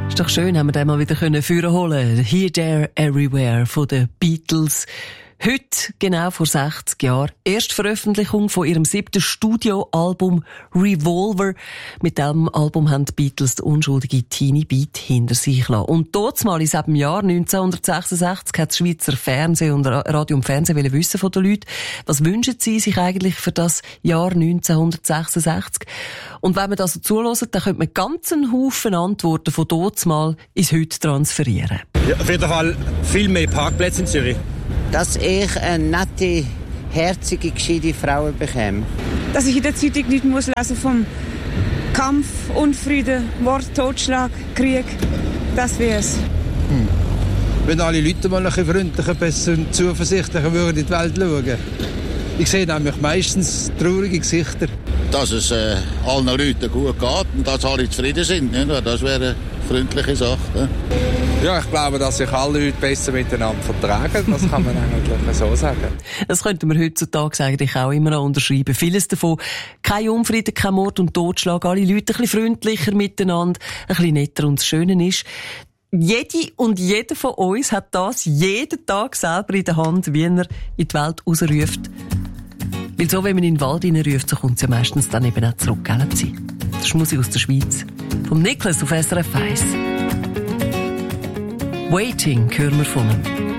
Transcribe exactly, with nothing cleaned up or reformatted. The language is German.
Ist doch schön, haben wir den mal wieder führen holen. Here, There, Everywhere von den Beatles. Heute, genau vor sechzig Jahren, Erstveröffentlichung von ihrem siebten Studioalbum Revolver. Mit diesem Album haben die Beatles die unschuldige Teeny Beat hinter sich gelassen. Und dort mal in diesem Jahr neunzehnhundertsechsundsechzig hat das Schweizer Fernsehen und Radio und Fernsehen wollen wissen von den Leuten, was wünschen sie sich eigentlich für das Jahr neunzehnhundertsechsundsechzig? Und wenn man das so zuhört, dann könnte man ganz einen Haufen Antworten von dort mal ins Heute transferieren. Ja, auf jeden Fall viel mehr Parkplätze in Zürich. Dass ich eine nette, herzige, gescheite Frau bekomme. Dass ich in der Zeitung nicht muss lesen vom Kampf, Unfrieden, Mord, Totschlag, Krieg. Das wär's. Hm. Wenn alle Leute mal ein bisschen freundlicher, besser und zuversichtlicher würden in die Welt schauen. Ich sehe nämlich meistens traurige Gesichter. Dass es äh, allen Leuten gut geht und dass alle zufrieden sind. Ne? Das wäre eine freundliche Sache. Ne? Ja, ich glaube, dass sich alle Leute besser miteinander vertragen. Das kann man eigentlich so sagen. Das könnten wir heutzutage eigentlich auch immer noch unterschreiben. Vieles davon. Kein Unfrieden, kein Mord und Totschlag. Alle Leute ein bisschen freundlicher miteinander, ein bisschen netter. Und das Schöne ist, jede und jeder von uns hat das jeden Tag selber in der Hand, wie er in die Welt rausruft. Weil so, wenn man in den Wald hineinruft, so kommt es ja meistens dann eben auch zurück, gell? Das ist Musik aus der Schweiz. Vom Niklas auf S R F eins. Waiting hören wir von ihm.